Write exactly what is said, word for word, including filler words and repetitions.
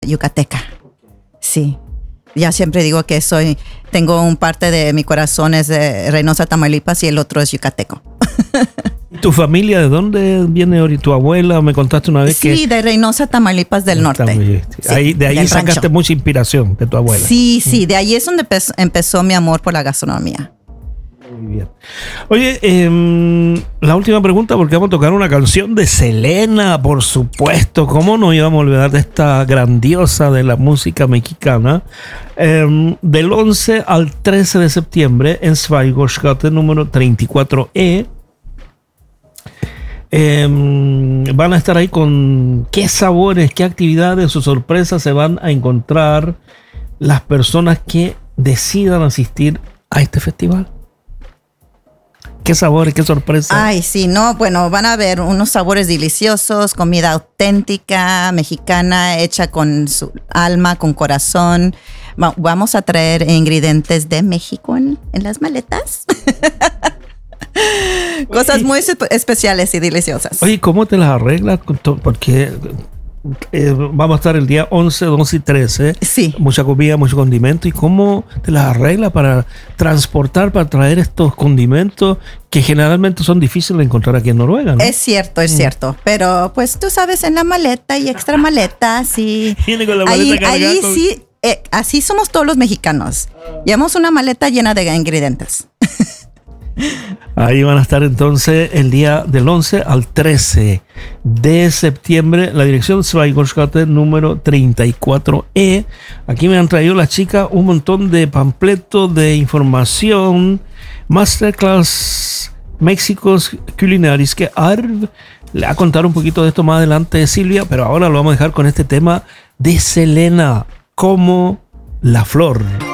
yucateca. Sí. Ya siempre digo que soy, tengo un parte de mi corazón es de Reynosa, Tamaulipas y el otro es yucateco. ¿Tu familia de dónde viene ahorita? ¿Tu abuela? Me contaste una vez sí, que... Sí, de Reynosa, Tamaulipas del norte. Sí, ahí, de ahí sacaste rancho. Mucha inspiración de tu abuela. Sí, sí, de ahí es donde empezó, empezó mi amor por la gastronomía. Muy bien. Oye, eh, la última pregunta, porque vamos a tocar una canción de Selena, por supuesto. ¿Cómo nos íbamos a olvidar de esta grandiosa de la música mexicana? Eh, del once al trece de septiembre en Schweigasse número treinta y cuatro E. Eh, van a estar ahí con qué sabores, qué actividades o sorpresas se van a encontrar las personas que decidan asistir a este festival. ¿Qué sabores, qué sorpresas? Ay, sí, no, bueno, van a ver unos sabores deliciosos, comida auténtica, mexicana, hecha con su alma, con corazón. Va, vamos a traer ingredientes de México en, en las maletas. Cosas muy especiales y deliciosas. Oye, ¿cómo te las arreglas? Porque eh, vamos a estar el día once, doce y trece. Sí. Mucha comida, mucho condimento. ¿Y cómo te las arreglas para transportar, para traer estos condimentos que generalmente son difíciles de encontrar aquí en Noruega, ¿no? Es cierto, es mm. cierto. Pero pues tú sabes, en la maleta y extra maletas y... Viene con la maleta ahí, cargada ahí con... sí, eh, así somos todos los mexicanos. Llevamos una maleta llena de ingredientes. Ahí van a estar entonces el día del once al trece de septiembre. La dirección Schweigasse número treinta y cuatro E. Aquí me han traído las chicas un montón de panfletos de información. Masterclass Méxicos Culinaris que Arv le va a contar un poquito de esto más adelante, Silvia, pero ahora lo vamos a dejar con este tema de Selena, como la flor.